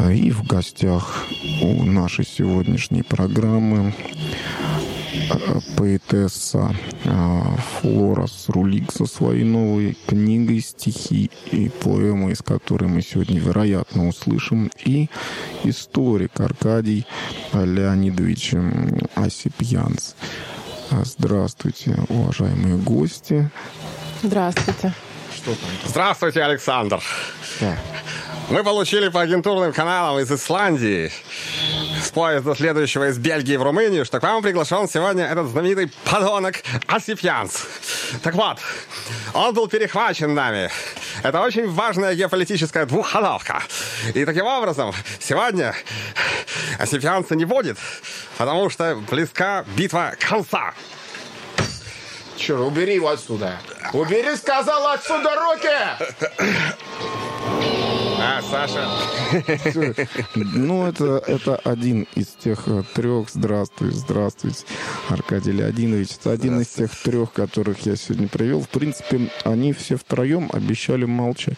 И в гостях у нашей сегодняшней программы поэтесса Флора Срулик со своей новой книгой стихи и поэмы, из которой мы сегодня, вероятно, услышим, и историк Аркадий Леонидович Асипьянц. Здравствуйте, уважаемые гости. Здравствуйте. Что там? Здравствуйте, Александр. Да. Мы получили по агентурным каналам из Исландии с поезда, следующего из Бельгии в Румынию, что к вам приглашен сегодня этот знаменитый подонок Асипьянц. Так вот, он был перехвачен нами. Это очень важная геополитическая двухходовка. И таким образом, сегодня Асипьянца не будет, потому что близка битва конца. Черт, убери его отсюда. Убери, сказал, отсюда руки! Саша. Ну, это один из тех трех. Здравствуйте, Аркадий Леонидович. Это один из тех трех, которых я сегодня привел. В принципе, они все втроем обещали молчать.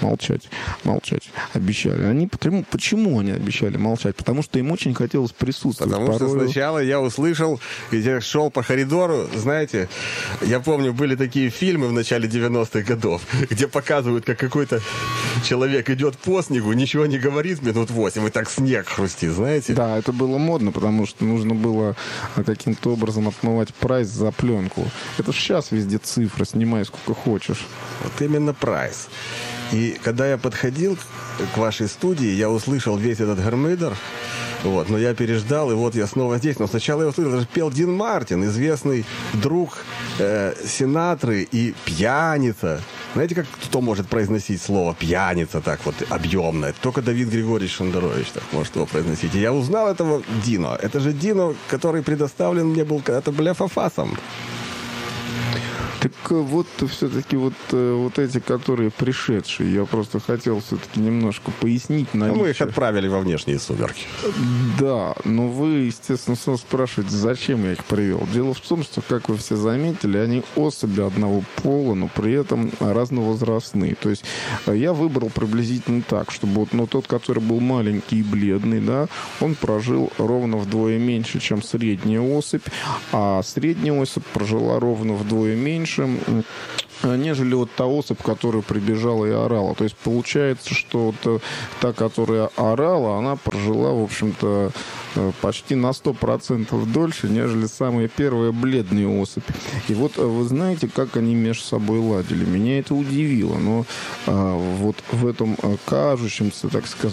Обещали. Почему они обещали молчать? Потому что им очень хотелось присутствовать. Потому что сначала я услышал, я шел по коридору, знаете, я помню, были такие фильмы в начале 90-х годов, где показывают, как какой-то человек идет по снегу, ничего не говорит минут 8, и так снег хрустит, знаете? Да, это было модно, потому что нужно было каким-то образом отмывать прайс за пленку. Это ж сейчас везде цифры, снимай сколько хочешь. Вот именно прайс. И когда я подходил к вашей студии, я услышал весь этот гармидер, вот, но я переждал, и вот я снова здесь. Но сначала я услышал, даже пел Дин Мартин, известный друг Синатры и пьяница. Знаете, как кто может произносить слово «пьяница» так вот объемно? Только Давид Григорьевич Шендерович так может его произносить. И я узнал этого Дино. Это же Дино, который предоставлен мне был когда-то Бляфафасом. Так вот, все-таки вот эти, которые пришедшие, я просто хотел все-таки немножко пояснить. Мы их отправили во внешние сумерки. Да, но вы, естественно, спрашиваете, зачем я их привел. Дело в том, что, как вы все заметили, они особи одного пола, но при этом разновозрастные. То есть я выбрал приблизительно так, чтобы вот, тот, который был маленький и бледный, да, он прожил ровно вдвое меньше, чем средняя особь, а средняя особь прожила ровно вдвое меньше, нежели вот та особь, которая прибежала и орала. То есть получается, что вот та, которая орала, она прожила, в общем-то, почти на 100% дольше, нежели самая первая бледная особь. И вот вы знаете, как они между собой ладили. Меня это удивило. Но вот в этом кажущемся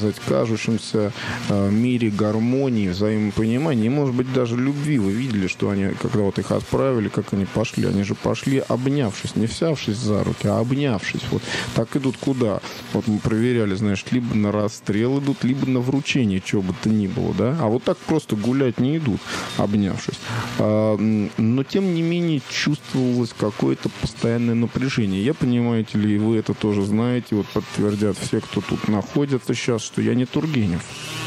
мире гармонии, взаимопонимания и, может быть, даже любви, вы видели, что они, когда вот их отправили, как они пошли. Они же пошли, обнявшись, не взявшись за руки, а обнявшись. Вот так идут куда? Вот мы проверяли, знаешь, либо на расстрел идут, либо на вручение, чего бы то ни было, да? А вот так просто гулять не идут, обнявшись. Но, тем не менее, чувствовалось какое-то постоянное напряжение. Я, понимаете ли, и вы это тоже знаете, вот подтвердят все, кто тут находится сейчас, что я не Тургенев.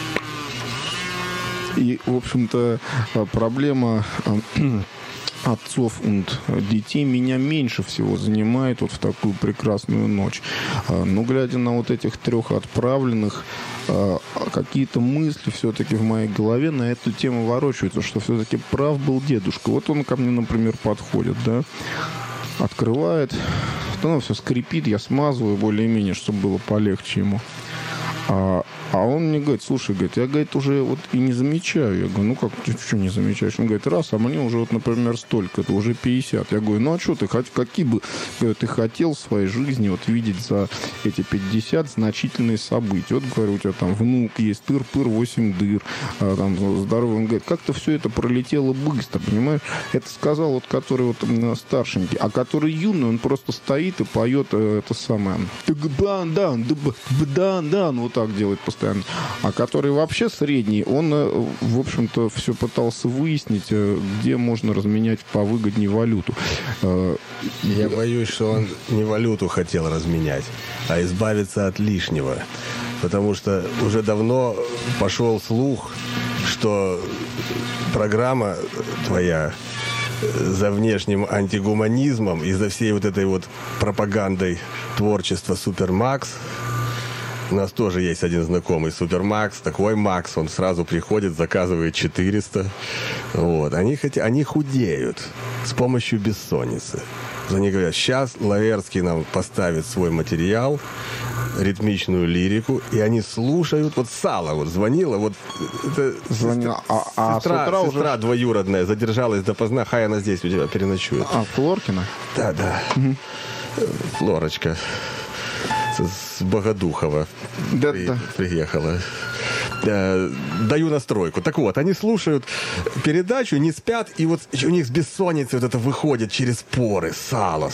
И, в общем-то, проблема отцов и детей меня меньше всего занимает вот в такую прекрасную ночь. Но, глядя на вот этих трех отправленных, какие-то мысли все-таки в моей голове на эту тему ворочаются, что все-таки прав был дедушка. Вот он ко мне, например, подходит, да, открывает, оно все скрипит, я смазываю более-менее, чтобы было полегче ему. А он мне говорит, слушай, говорит, я, говорит, уже вот и не замечаю. Я говорю, ну как, ты что не замечаешь? Он говорит, раз, а мне уже вот, например, столько, это уже 50. Я говорю, ну а что ты, какие бы ты хотел в своей жизни вот видеть за эти 50 значительные события? Вот, говорю, у тебя там внук есть, тыр-пыр, 8 дыр, там здоровый. Он говорит, как-то все это пролетело быстро, понимаешь? Это сказал вот, который вот старшенький, а который юный, он просто стоит и поет это самое. Дан, вот так делает постоянно. А который вообще средний, он, в общем-то, все пытался выяснить, где можно разменять повыгоднее валюту. Я боюсь, что он не валюту хотел разменять, а избавиться от лишнего. Потому что уже давно пошел слух, что программа твоя за внешним антигуманизмом и за всей вот этой вот пропагандой творчества Супермакс У нас тоже есть один знакомый, Супермакс. Такой Макс, он сразу приходит, заказывает 400. Вот. Они худеют с помощью бессонницы. Они говорят, сейчас Лаэртский нам поставит свой материал, ритмичную лирику, и они слушают. Вот Сала вот звонила, вот это Звонила. сестра двоюродная задержалась допоздна, хай она здесь у тебя переночует. Флоркина? Да. Угу. Флорочка с Богодухова приехала. Даю настройку. Так вот, они слушают передачу, не спят, и вот у них с бессонницей вот это выходит через поры. Сало.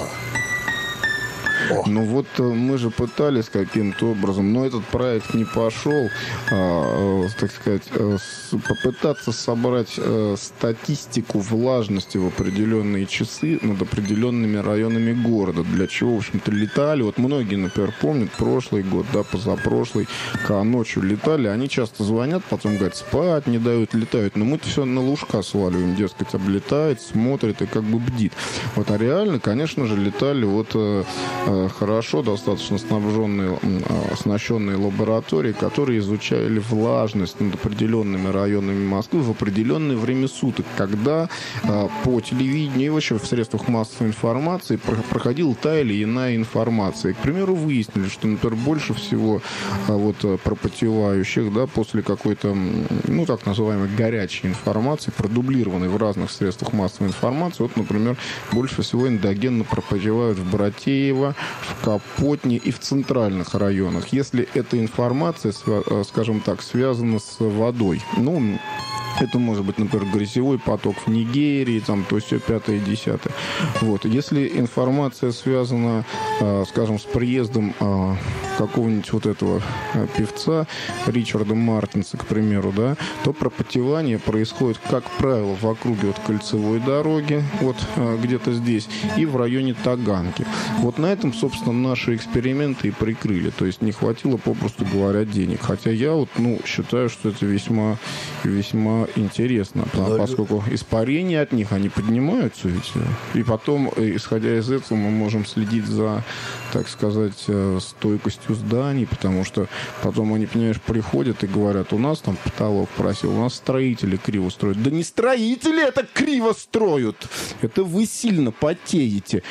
Ну вот мы же пытались каким-то образом, но этот проект не пошел, так сказать, попытаться собрать статистику влажности в определенные часы над определенными районами города, для чего, в общем-то, летали. Вот многие, например, помнят прошлый год, да, позапрошлый, когда ночью летали, они часто звонят, потом говорят, спать не дают, летают, но мы-то все на Лужка сваливаем, дескать, облетает, смотрит и как бы бдит. Вот, а реально, конечно же, летали вот хорошо достаточно оснащенные лаборатории, которые изучали влажность над определенными районами Москвы в определенное время суток, когда по телевидению и вообще в средствах массовой информации проходила та или иная информация. И, к примеру, выяснили, что, например, больше всего вот пропотевающих, да, после какой-то, ну, так называемой горячей информации, продублированной в разных средствах массовой информации, вот, например, больше всего эндогенно пропотевают в Братеево, в Капотне и в центральных районах, если эта информация, скажем так, связана с водой. Ну, это может быть, например, грязевой поток в Нигерии, там, то есть 5-10. Вот. Если информация связана, скажем, с приездом какого-нибудь вот этого певца Ричарда Мартинса, к примеру, да, то пропотевание происходит, как правило, в округе вот кольцевой дороги, вот где-то здесь, и в районе Таганки. Вот на этом, собственно, наши эксперименты и прикрыли. То есть не хватило, попросту говоря, денег. Хотя я вот, ну, считаю, что это весьма интересно, поскольку испарения от них, они поднимаются ведь. И потом, исходя из этого, мы можем следить за, так сказать, стойкостью зданий, потому что потом они, понимаешь, приходят и говорят, у нас там потолок просил, у нас строители криво строят. Да не строители это криво строят! Это вы сильно потеете.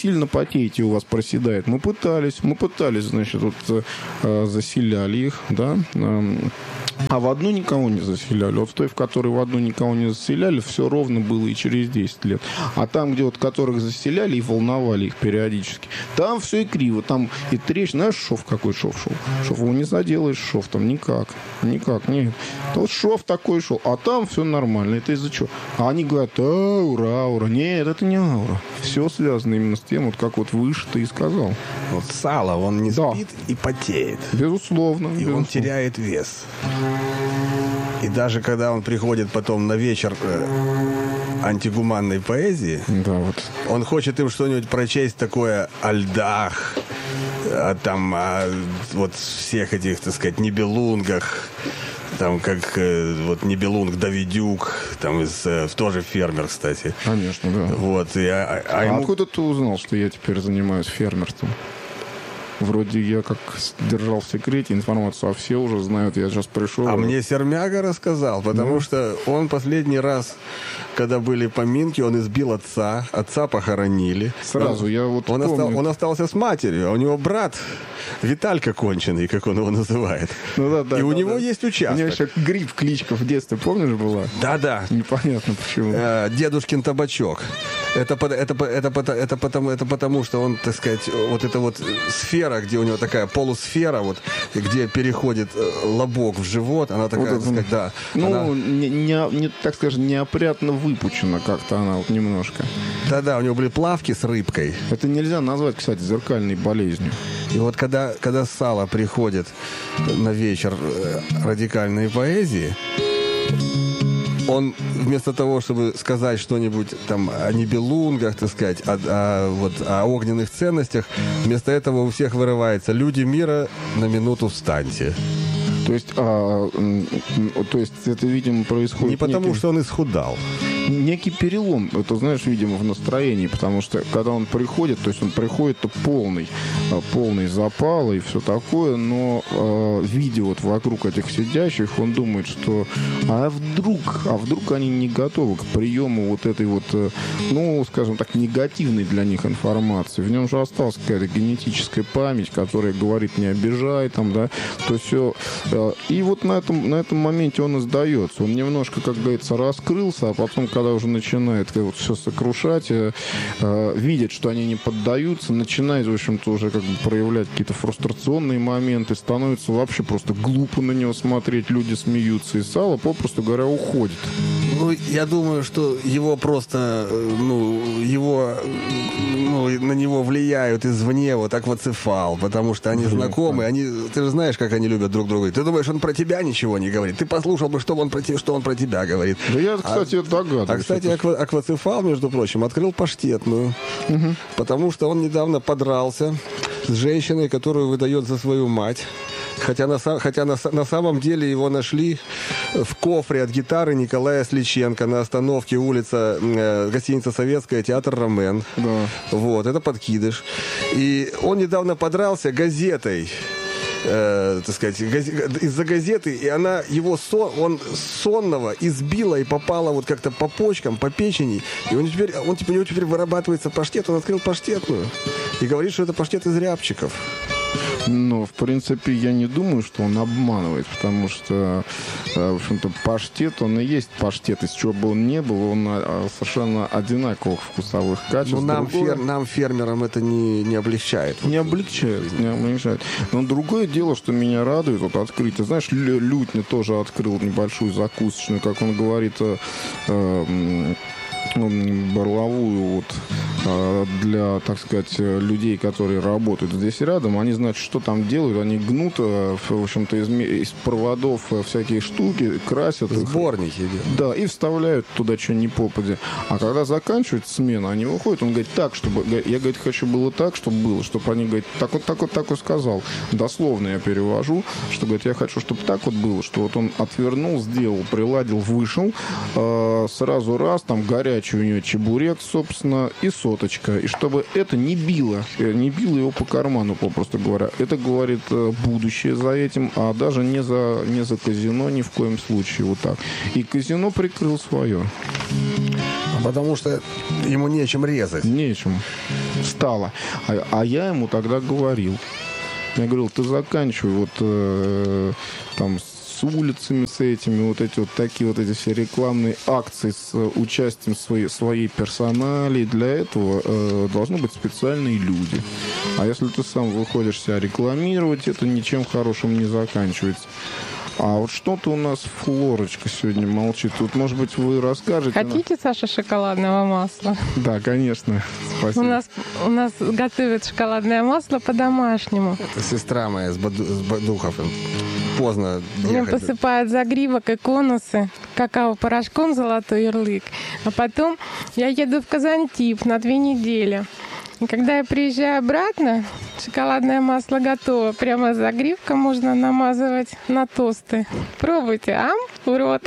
У вас проседает. Мы пытались, значит, вот заселяли их, да, а в одну никого не заселяли. Вот в той, в которой в одну никого не заселяли, все ровно было и через 10 лет. А там, где вот которых заселяли и волновали их периодически, там все и криво. Там и трещина. Знаешь, какой шов шел? Шов его не заделаешь, шов там никак, нет. Вот шов такой шел, а там все нормально. Это из-за чего? А они говорят, аура. Нет, это не аура. Все связано именно с тем, вот как вот выше ты и сказал. Вот Сало, он не спит и потеет. Безусловно. Он теряет вес. И даже когда он приходит потом на вечер антигуманной поэзии, да, вот. Он хочет им что-нибудь прочесть такое о льдах, вот всех этих, так сказать, нибелунгах, там как вот Нибелунг Давидюк, там тоже фермер, кстати. Конечно, да. Вот, откуда ты узнал, что я теперь занимаюсь фермерством? Вроде я как держал в секрете информацию, а все уже знают, я сейчас пришел. А мне Сермяга рассказал, потому что он последний раз, когда были поминки, он избил отца похоронили. Сразу, я вот помню. Он остался с матерью, а у него брат Виталька конченый, как он его называет. Ну, да, и у него есть участок. У него еще Гриб кличка в детстве, помнишь, была? Да. Непонятно почему. Дедушкин табачок. Это потому, что он, так сказать, вот эта вот сфера, где у него такая полусфера, вот, где переходит лобок в живот, она такая, вот, так сказать, да. Ну, не, так скажем, неопрятно выпучена как-то она вот немножко. Да, у него были плавки с рыбкой. Это нельзя назвать, кстати, зеркальной болезнью. И вот когда Сало приходит на вечер радикальной поэзии, он вместо того, чтобы сказать что-нибудь там о нибелунгах, так сказать, о огненных ценностях, вместо этого у всех вырывается: люди мира, на минуту встаньте. То есть это, видимо, происходит... Не потому, что он исхудал. Некий перелом, это, знаешь, видимо, в настроении, потому что, когда он приходит, то есть он приходит-то полный, полный запал и все такое, но видя вот вокруг этих сидящих, он думает, что а вдруг они не готовы к приему вот этой вот, ну, скажем так, негативной для них информации. В нем же осталась какая-то генетическая память, которая говорит: не обижай, там, да, то все. И вот на этом моменте он и сдается. Он немножко, как говорится, раскрылся, а потом, когда уже начинает вот все сокрушать, видит, что они не поддаются, начинает, в общем-то, уже как бы проявлять какие-то фрустрационные моменты, становится вообще просто глупо на него смотреть, люди смеются, и Сало, попросту говоря, уходит. Ну, я думаю, что его просто, на него влияют извне вот аквацефал, потому что они знакомы, ты же знаешь, как они любят друг друга. Ты думаешь, он про тебя ничего не говорит? Ты послушал бы, что он про тебя говорит. Да я, кстати, догадываюсь. А, кстати, аквацефал, между прочим, открыл паштетную, потому что он недавно подрался с женщиной, которую выдает за свою мать. Хотя на самом деле его нашли в кофре от гитары Николая Сличенко на остановке гостиница «Советская», театр «Ромен». Да. Вот, это подкидыш. И он недавно подрался газетой, так сказать, из-за газеты, и он сонного избила и попала вот как-то по почкам, по печени, и у него теперь вырабатывается паштет, он открыл паштетную и говорит, что это паштет из рябчиков. Но, в принципе, я не думаю, что он обманывает, потому что, в общем-то, паштет, он и есть паштет, из чего бы он ни был, он совершенно одинаковых вкусовых качеств. Но нам, фермерам, это не облегчает. Не облегчает. Но другое дело, что меня радует, вот открытие. Знаешь, Лютня тоже открыл небольшую закусочную, как он говорит, горловую вот, для, так сказать, людей, которые работают здесь рядом. Они знают, что там делают. Они гнут, в общем-то, из проводов всякие штуки, красят. Сборники. Да, и вставляют туда что ни попадя. А когда заканчивается смена, они выходят, он говорит, так, чтобы... Я, говорит, хочу было так, чтобы было, чтобы они, говорит, так вот сказал. Дословно я перевожу, что, говорит, я хочу, чтобы так вот было, что вот он отвернул, сделал, приладил, вышел, сразу раз, там, горячий у нее чебурек, собственно, и соточка. И чтобы это не било его по карману, попросту говоря. Это, говорит, будущее за этим, а даже не за казино ни в коем случае. Вот так. И казино прикрыл свое. Потому что ему нечем резать. Нечем. Стало. А я ему тогда говорил. Я говорил, ты заканчивай вот там с улицами, с этими, вот эти вот такие вот эти все рекламные акции с участием своей персонали. Для этого должны быть специальные люди. А если ты сам выходишь себя рекламировать, это ничем хорошим не заканчивается. А вот что-то у нас Флорочка сегодня молчит. Тут, может быть, вы расскажете? Хотите, Саша, шоколадного масла? Да, конечно. Спасибо. У нас готовят шоколадное масло по-домашнему. Это сестра моя с Бадухов. Поздно ехать. Мне посыпают загривок и конусы какао-порошком «Золотой ярлык». А потом я еду в Казантип на 2 недели. И когда я приезжаю обратно, шоколадное масло готово. Прямо загривком можно намазывать на тосты. Пробуйте, в рот.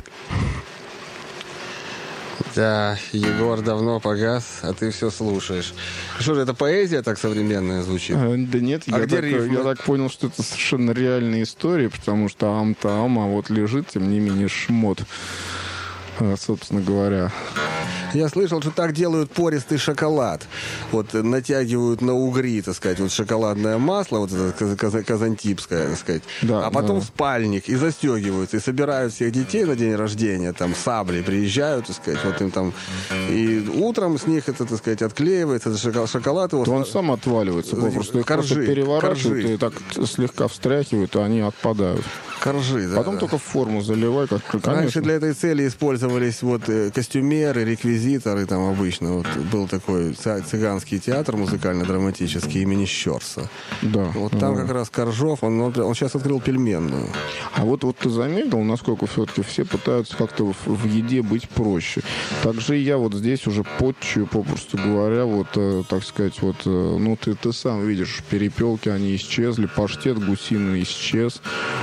Да, Егор давно погас, а ты все слушаешь. Что же, это поэзия так современная звучит? Да нет, я так понял, что это совершенно реальная история, потому что а вот лежит, тем не менее, шмот, собственно говоря. Я слышал, что так делают пористый шоколад. Вот натягивают на угри, так сказать, вот шоколадное масло, вот это казантипское, так сказать. Да, а потом в спальник и застегиваются, и собирают всех детей на день рождения, там, сабли приезжают, так сказать, вот им там, и утром с них это, так сказать, отклеивается, это шоколад. Его... Он сам отваливается, просто их переворачивают и так слегка встряхивают, и они отпадают. Коржи, да. Потом только в форму заливай, как конечно. Раньше для этой цели использовались вот костюмеры, реквизиторы, там обычно. Вот был такой цыганский театр музыкально-драматический имени Щерса. Да. Вот там как раз Коржов, он сейчас открыл пельменную. А вот ты заметил, насколько все-таки все пытаются как-то в еде быть проще. Также я вот здесь уже подчую, попросту говоря, вот, так сказать, вот, ты сам видишь, перепелки, они исчезли, паштет гусиный исчез. Не,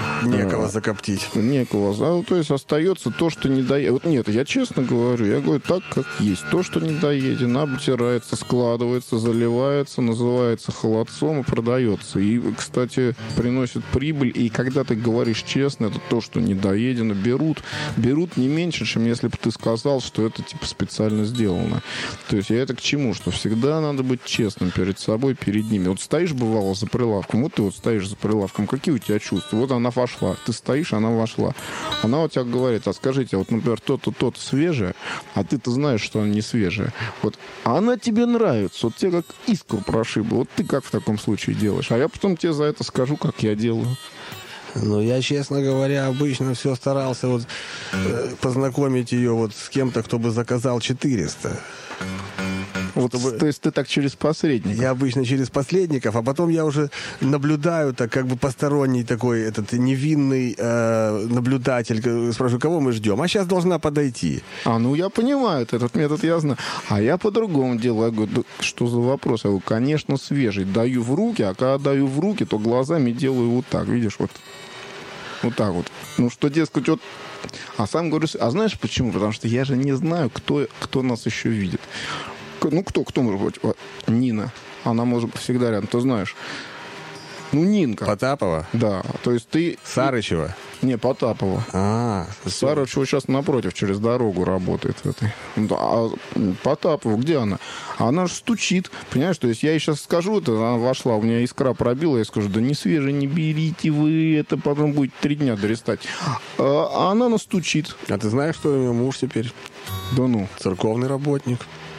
некого закоптить. Некого. То есть остается то, что не доедено. Вот нет, я честно говорю, я говорю так, как есть. То, что не доедено, обтирается, складывается, заливается, называется холодцом и продается. И, кстати, приносит прибыль. И когда ты говоришь честно, это то, что не доедено, берут не меньше, чем если бы ты сказал, что это типа специально сделано. То есть я это к чему? Что всегда надо быть честным перед собой, перед ними. Вот стоишь, бывало, за прилавком, вот ты вот стоишь за прилавком, какие у тебя чувства? Вот она вошла, ты стоишь, она вошла. Она у тебя говорит, а скажите, вот, например, то-то, то-то свежее, а ты-то знаешь, что она не свежая. Вот, а она тебе нравится, вот тебе как искру прошибло. Вот ты как в таком случае делаешь? А я потом тебе за это скажу, как я делаю. Ну, я, честно говоря, обычно все старался вот познакомить ее вот с кем-то, кто бы заказал 400. Вот, то есть ты так через посредника? Я обычно через посредников, а потом я уже наблюдаю, так как бы посторонний такой этот невинный наблюдатель. Спрашиваю, кого мы ждем? А сейчас должна подойти. Ну я понимаю, этот метод я знаю. А я по-другому делаю. Я говорю, да, что за вопрос? Я говорю, конечно, свежий. Даю в руки, а когда даю в руки, то глазами делаю вот так, видишь, вот. Вот так вот. Ну, что, дескать, вот... А сам говорю, а знаешь почему? Потому что я же не знаю, кто нас еще видит. Ну, кто может быть? Вот, Нина. Она может быть всегда рядом, ты знаешь. Ну, Нинка. Потапова? Да. То есть ты... Сарычева? Не, Потапова. Сарычева сейчас напротив, через дорогу работает в этой. А Потапова, где она? Она же стучит, понимаешь? То есть я ей сейчас скажу, это она вошла, у меня искра пробила, я скажу, да не свежий, не берите вы, это потом будет 3 дня дорестать. А она настучит. А ты знаешь, что у нее муж теперь? Да ну. Церковный работник.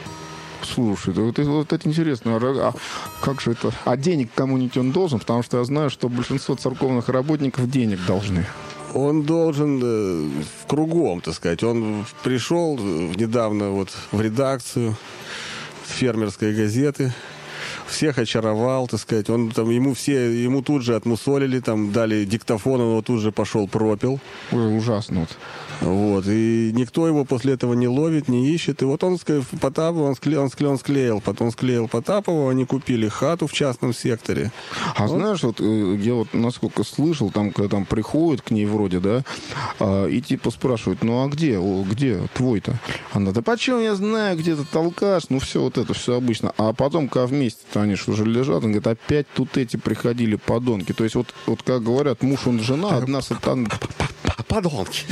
Слушай, вот это интересно. А как же это? А денег кому-нибудь он должен? Потому что я знаю, что большинство церковных работников денег должны. Он должен кругом, так сказать. Он пришел недавно вот в редакцию фермерской газеты, всех очаровал, так сказать. Он там ему тут же отмусолили, там дали диктофон, он его тут же пошел пропил. Ужасно. Вот. И никто его после этого не ловит, не ищет. И вот он Потапова, он склеил, потом склеил Потапова, они купили хату в частном секторе. А вот. Знаешь, вот я вот насколько слышал, там, когда там приходят к ней вроде, да, и типа спрашивают, ну а где твой-то? Она, да почему я знаю, где ты толкаш, ну все вот это, все обычно. А потом, когда вместе-то они что же лежат, он говорит, опять тут эти приходили подонки. То есть вот как говорят, муж, он жена, одна сатана... Подонки.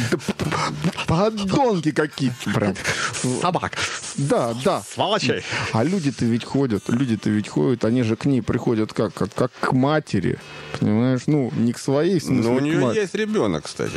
Подонки какие-то прям. Собак. Да. Сволочей. А люди-то ведь ходят, они же к ней приходят как к матери. Понимаешь? Ну, не к своей, в смысле, но у нее есть ребенок, кстати.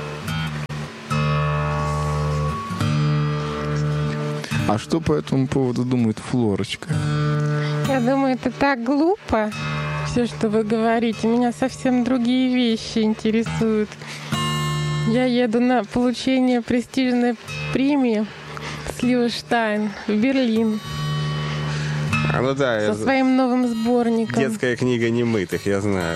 А что по этому поводу думает Флорочка? Я думаю, это так глупо, все, что вы говорите. Меня совсем другие вещи интересуют. Я еду на получение престижной премии Сливштайн в Берлин. Ну да, со своим новым сборником. Детская книга немытых, я знаю.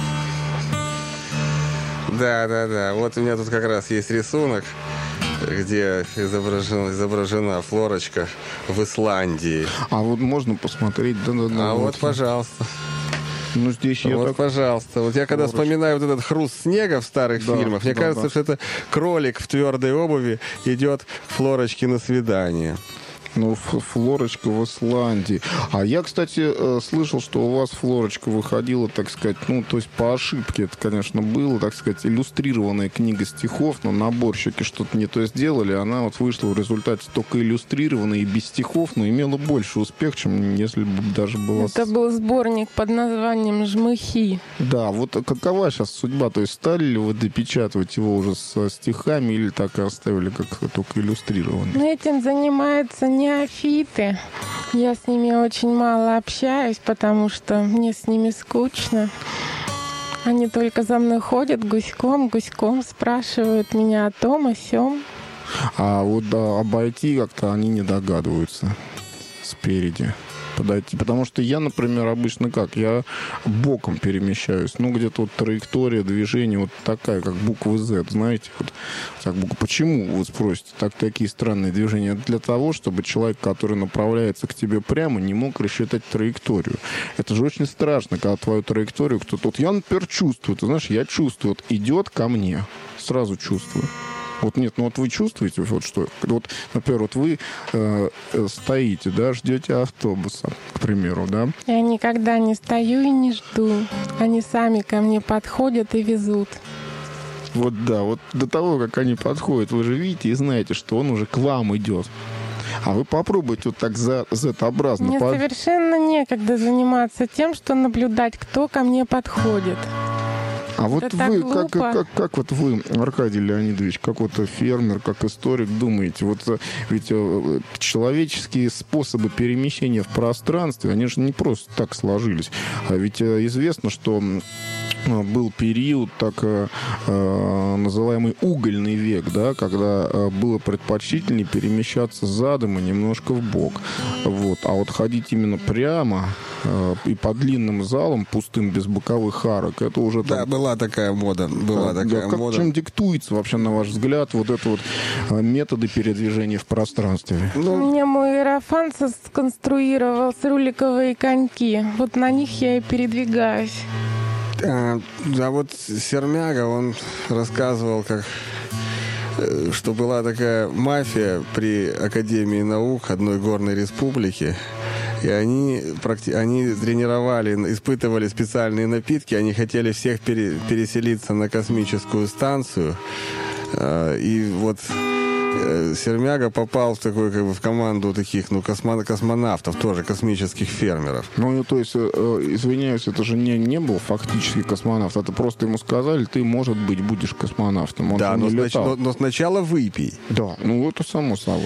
Да. Вот у меня тут как раз есть рисунок, где изображена Флорочка в Исландии. А вот можно посмотреть? Да. Вот, пожалуйста. Ну, здесь пожалуйста. Вот я когда вспоминаю вот этот хруст снега в старых фильмах, мне кажется, что это кролик в твердой обуви идет к Флорочке на свидание. Ну, Флорочка в Исландии. А я, кстати, слышал, что у вас Флорочка выходила, так сказать, ну, то есть по ошибке это, конечно, было, так сказать, иллюстрированная книга стихов, но наборщики что-то не то сделали, она вот вышла в результате только иллюстрированная и без стихов, но имела больше успех, чем если бы даже была... Это был сборник под названием «Жмыхи». Да, вот какова сейчас судьба? То есть стали ли вы допечатывать его уже со стихами или так и оставили как только иллюстрированный? Ну, этим занимается неофиты. Я с ними очень мало общаюсь, потому что мне с ними скучно. Они только за мной ходят гуськом, спрашивают меня о том, о сём. А вот обойти как-то они не догадываются спереди. подойти. Потому что я, например, обычно как? Я боком перемещаюсь. Ну, где-то вот траектория движения вот такая, как буква Z, знаете? Вот, так, почему, вы спросите, такие странные движения? Для того, чтобы человек, который направляется к тебе прямо, не мог рассчитать траекторию. Это же очень страшно, когда твою траекторию кто-то... Вот я, например, чувствую, ты знаешь, я чувствую, вот идет ко мне, сразу чувствую. Вот нет, ну вот вы чувствуете, вот что, вот, например, вот вы стоите, да, ждете автобуса, к примеру, да? Я никогда не стою и не жду. Они сами ко мне подходят и везут. Вот да, вот до того, как они подходят, вы же видите и знаете, что он уже к вам идет. А вы попробуйте вот так Z-образно. Мне совершенно некогда заниматься тем, что наблюдать, кто ко мне подходит. А вот вы, как вот вы, Аркадий Леонидович, как вот фермер, как историк, думаете, вот ведь человеческие способы перемещения в пространстве, они же не просто так сложились. А ведь известно, что был период, так называемый угольный век, да, когда было предпочтительнее перемещаться задом и немножко вбок. Вот. А вот ходить именно прямо и по длинным залам, пустым, без боковых арок, это уже... Да, была такая мода. Как, чем диктуется вообще, на ваш взгляд, вот это вот методы передвижения в пространстве? Мне мой иерофант сконструировал с роликовые коньки. Вот на них я и передвигаюсь. А вот Сермяга, он рассказывал, что была такая мафия при Академии наук одной горной республики. И они тренировали, испытывали специальные напитки. Они хотели всех переселиться на космическую станцию. И вот Сермяга попал в такую, в команду таких, космонавтов, тоже космических фермеров. Ну, то есть, извиняюсь, это же не был фактически космонавт. Это просто ему сказали, ты, может быть, будешь космонавтом. Он да, но сначала выпей. Да, ну это само собой.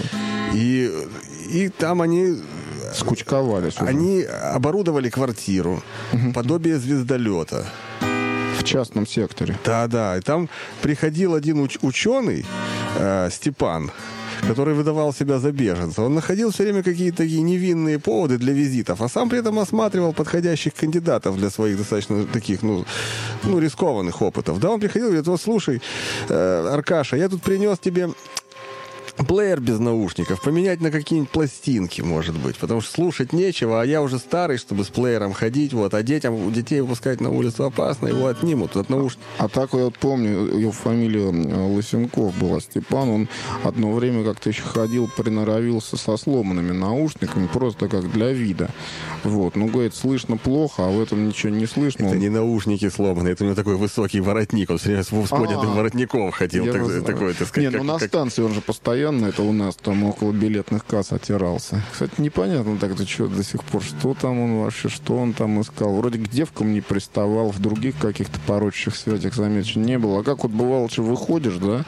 И там они... скучковались уже. Они оборудовали квартиру, подобие звездолета. В частном секторе. Да. И там приходил один ученый, Степан, который выдавал себя за беженца. Он находил все время какие-то такие невинные поводы для визитов, а сам при этом осматривал подходящих кандидатов для своих достаточно таких, рискованных опытов. Да, он приходил и говорит, вот слушай, Аркаша, я тут принес тебе плеер без наушников, поменять на какие-нибудь пластинки, может быть, потому что слушать нечего, а я уже старый, чтобы с плеером ходить, вот, а детей выпускать на улицу опасно, его отнимут от наушников. А так я вот помню, его фамилия Лысенков была, Степан, он одно время как-то еще ходил, приноровился со сломанными наушниками, просто как для вида. Вот, говорит, слышно плохо, а в этом ничего не слышно. Это не наушники сломанные, это у него такой высокий воротник, он все время с поднятым воротником ходил, такой, так сказать. На станции он же постоянно, это у нас там около билетных касс отирался. Кстати, непонятно так до сих пор, что там он вообще, что он там искал. Вроде к девкам не приставал, в других каких-то порочащих связях замечен не было. А как вот бывало, что выходишь, да,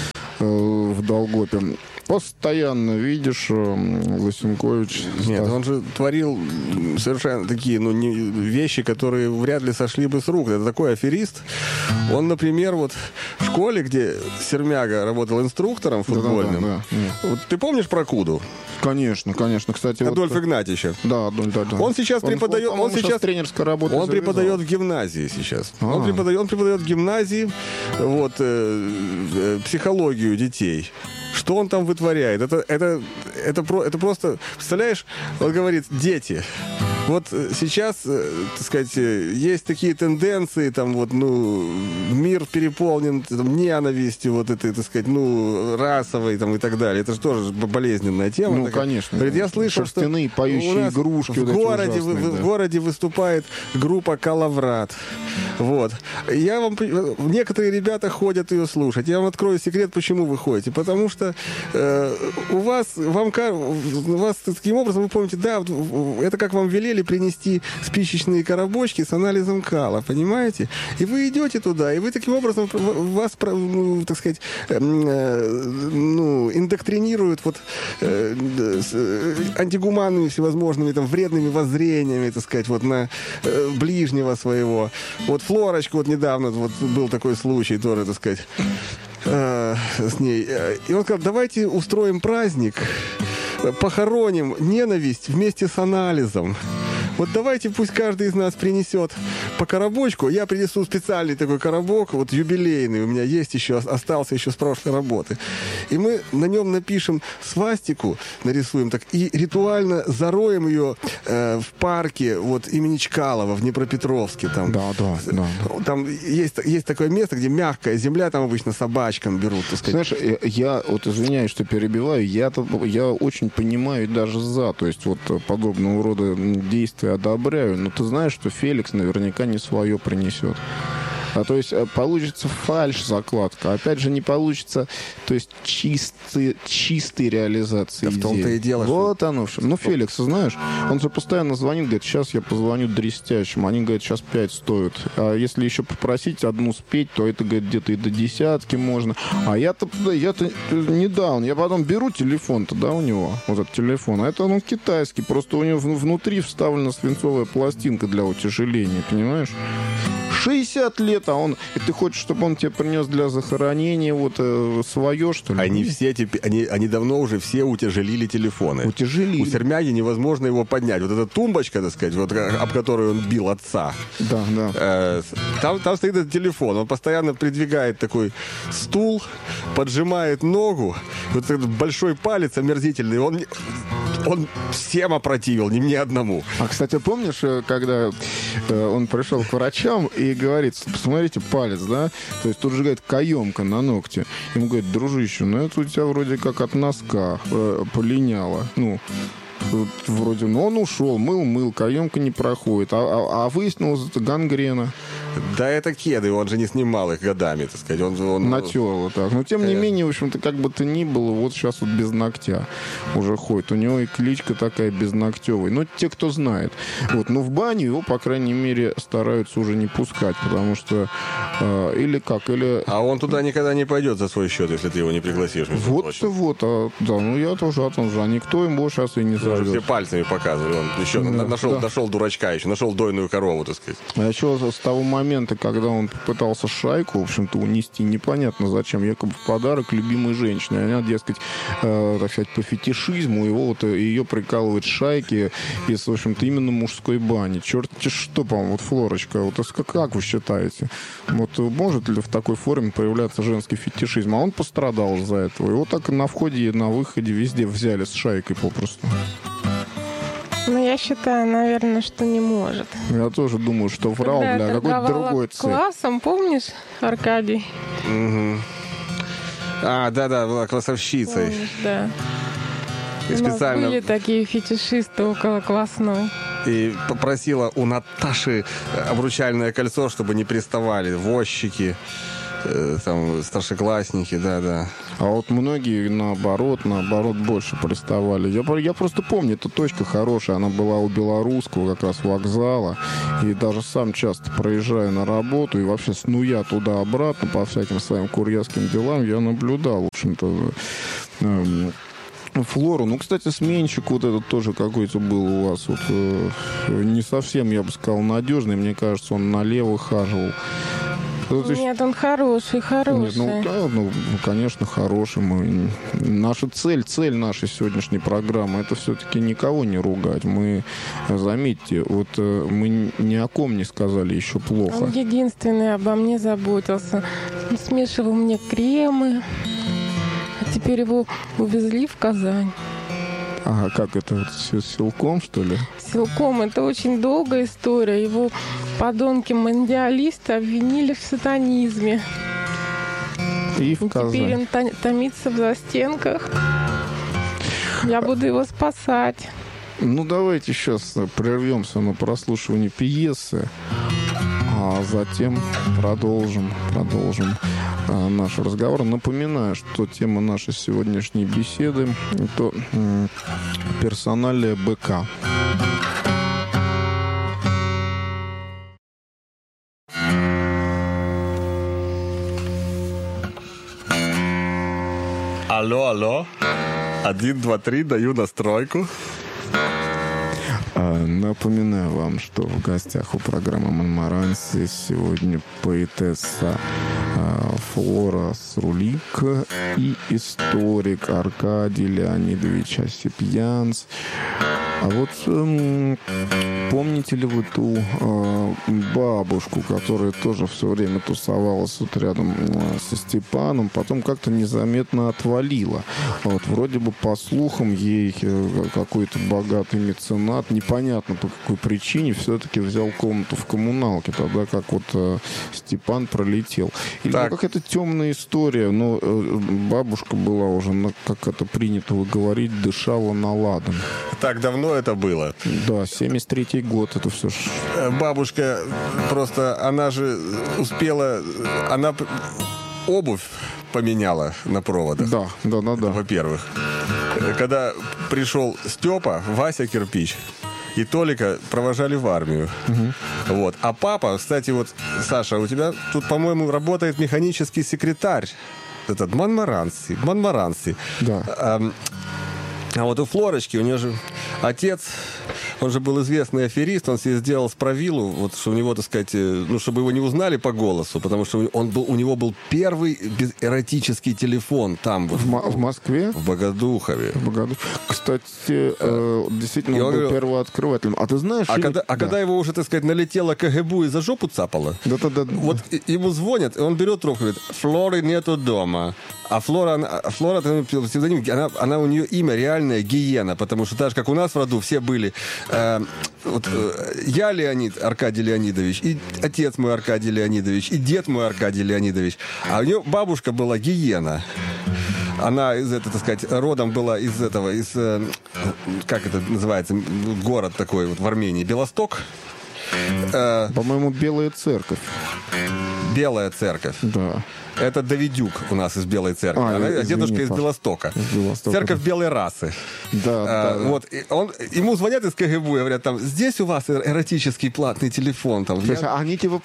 в Долгопе, постоянно видишь Лысенкович. Нет, он же творил совершенно такие вещи, которые вряд ли сошли бы с рук. Это такой аферист. Он, например, вот в школе, где Сермяга работал инструктором футбольным. Да. Вот ты помнишь про Куду? Конечно. Кстати, Адольф Игнатьевич. Да, Адольф. Он сейчас преподает. Он сейчас тренерская работа. Он преподает в гимназии сейчас. Он преподает в гимназии психологию детей. Что он там вытворяет? Это просто... Представляешь, он говорит, дети, вот сейчас, так сказать, есть такие тенденции, там вот, мир переполнен ненавистью, вот этой, так сказать, расовой, там, и так далее. Это же тоже болезненная тема. Конечно. Говорит, я слышал, что поющие игрушки в городе выступает группа «Калаврат». Вот. Некоторые ребята ходят ее слушать. Я вам открою секрет, почему вы ходите. Потому что у вас таким образом, вы помните, да, это как вам велели принести спичечные коробочки с анализом кала, понимаете? И вы идете туда, и вы таким образом вас, так сказать, индоктринируют антигуманными всевозможными там вредными воззрениями, так сказать, вот на ближнего своего. Вот Флорочка, вот недавно вот был такой случай тоже, так сказать, с ней. И он сказал, давайте устроим праздник похороним ненависть вместе с анализом. Вот давайте пусть каждый из нас принесет по коробочку. Я принесу специальный такой коробок, вот юбилейный, у меня есть еще, остался еще с прошлой работы. И мы на нем напишем свастику, нарисуем так, и ритуально зароем ее в парке вот имени Чкалова в Днепропетровске. Там, да. Там есть такое место, где мягкая земля, там обычно собачкам берут, так сказать. Знаешь, я вот извиняюсь, что перебиваю, я очень понимаю и даже за, то есть вот подобного рода действия одобряю, но ты знаешь, что Феликс наверняка не свое принесет. То есть получится фальш-закладка. Опять же, не получится, то есть чистой реализации да в том-то и дело. Вот оно все. Ну, Феликс, знаешь, он же постоянно звонит, говорит, сейчас я позвоню дрестящим. Они говорят, сейчас 5 стоят. А если еще попросить одну спеть, то это, говорит, где-то и до 10 можно. А я-то недавно, я потом беру телефон-то, да, у него, вот этот телефон, а это он китайский, просто у него внутри вставлена свинцовая пластинка для утяжеления, понимаешь? 60 лет, и ты хочешь, чтобы он тебе принес для захоронения вот свое, что ли? Они давно уже все утяжелили телефоны. Утяжелили. У Сермяги невозможно его поднять. Вот эта тумбочка, так сказать, вот, об которую он бил отца. Да. Там стоит этот телефон. Он постоянно придвигает такой стул, поджимает ногу. Вот этот большой палец омерзительный, он всем опротивил, не мне одному. А, кстати, помнишь, когда он пришел к врачам и говорит, посмотрите, палец, да? То есть тут же, говорит, каемка на ногте. Ему говорит, дружище, ну это у тебя вроде как от носка полиняло. Ну, вроде, он ушел, мыл, каемка не проходит. А выяснилось, это гангрена. Да это кеды, он же не снимал их годами, так сказать. Он натер вот так. Но тем не менее, в общем-то, как бы то ни было, вот сейчас вот без ногтя уже ходит. У него и кличка такая безногтевая. Но те, кто знает. Вот. Но в баню его, по крайней мере, стараются уже не пускать, потому что А он туда никогда не пойдет за свой счет, если ты его не пригласишь. Я тоже о том же. А никто ему сейчас и не зовет. Все пальцами показывает. Он еще нашел дурачка еще, нашел дойную корову, так сказать. А еще с того момента, когда он попытался шайку, в общем-то, унести непонятно зачем, якобы в подарок любимой женщине. Она, дескать, так сказать, по фетишизму его вот ее прикалывает шайки из, в общем-то, именно мужской бани. Черт-те что, по-моему, вот Флорочка, вот как вы считаете? Вот может ли в такой форме проявляться женский фетишизм? А он пострадал из-за этого. Его так на входе и на выходе везде взяли с шайкой попросту. Ну, я считаю, наверное, что не может. Я тоже думаю, что врал для какой-то другой цели. Классом, помнишь, Аркадий? Угу. Да, была классовщицей. Помнишь, да. И у нас были такие фетишисты около классной. И попросила у Наташи обручальное кольцо, чтобы не приставали возчики, там, старшеклассники, да. А вот многие наоборот больше приставали. Я просто помню, эта точка хорошая, она была у Белорусского как раз вокзала, и даже сам часто проезжая на работу, и вообще снуя туда-обратно по всяким своим курьерским делам, я наблюдал, в общем-то, Флору. Ну, кстати, сменщик вот этот тоже какой-то был у вас. Вот, не совсем, я бы сказал, надежный. Мне кажется, он налево хаживал. Нет, он хороший. Нет, конечно, хороший. Наша цель нашей сегодняшней программы, это все-таки никого не ругать. Мы, заметьте, вот мы ни о ком не сказали еще плохо. Он единственный обо мне заботился. Он смешивал мне кремы. А теперь его увезли в Казань. А как это, вот, с силком, что ли? Силком. Это очень долгая история. Его подонки-мандиалисты обвинили в сатанизме. И в Казань. Теперь он томится в застенках. Я буду его спасать. Ну, давайте сейчас прервемся на прослушивание пьесы, а затем продолжим наш разговор. Напоминаю, что тема нашей сегодняшней беседы – это персоналия БК. Алло. 1, 2, 3, даю настройку. Напоминаю вам, что в гостях у программы «Монмаранси» сегодня поэтесса Флора Срулик и историк Аркадий Леонидович Осипьянц. А вот помните ли вы ту бабушку, которая тоже все время тусовалась вот рядом со Степаном, потом как-то незаметно отвалила? Вот, вроде бы, по слухам, ей какой-то богатый меценат, непонятно по какой причине, все-таки взял комнату в коммуналке, тогда как вот Степан пролетел. Или какая-то темная история, но бабушка была уже, как это принято говорить, дышала на ладан. Так давно это было? Да, 73-й год, это все. Бабушка просто, она же успела, она обувь поменяла на проводах. Да. Во-первых. Когда пришел Степа, Вася Кирпич и Толика провожали в армию. Угу. Вот. А папа, кстати, вот, Саша, у тебя тут, по-моему, работает механический секретарь. Этот Монмаранси. Да. А вот у Флорочки, у нее же отец, он же был известный аферист, он себе сделал справилу, вот, что у него, так сказать, ну, чтобы его не узнали по голосу, потому что у него был первый эротический телефон там. В Москве? В Богодухове. Кстати, действительно, он был первооткрывателем. А ты знаешь... Когда его уже, так сказать, налетело КГБ и за жопу цапало, вот ему звонят, и он берет трубку и говорит: Флоры нету дома. А Флора псевдоним, она у нее имя реальное Гиена, потому что так же, как у нас в роду все были я Аркадий Леонидович, и отец мой Аркадий Леонидович, и дед мой Аркадий Леонидович. А у нее бабушка была Гиена. Она так сказать, родом была из как это называется, город такой вот в Армении, Белосток. По-моему, Белая Церковь. Белая Церковь. Да. Это Давидюк у нас из Белой Церкви. Дедушка из Белостока. Церковь белой расы. Да. Вот. Ему звонят из КГБ и говорят, там, здесь у вас эротический платный телефон. Там, они типа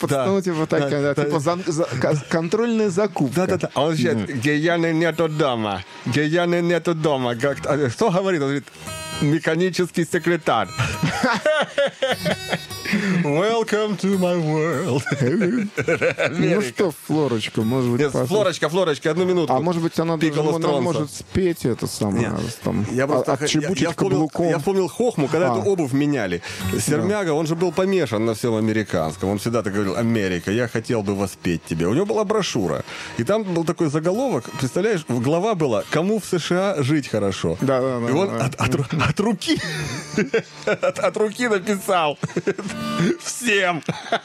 контрольная закупка. Да. А он говорит: Геяны нету дома. Геяны нету дома. Что говорит? Он говорит: механический секретарь. Welcome to my world. Ну что, Флорочка, может быть... Флорочка, одну минуту. А может быть, она может спеть это самое, отчебучить каблуком. Я вспомнил хохму, когда эту обувь меняли. Сермяга, он же был помешан на всем американском. Он всегда так говорил: Америка, я хотел бы воспеть тебе. У него была брошюра. И там был такой заголовок, представляешь, глава была: кому в США жить хорошо. Да. И он от руки написал: всем.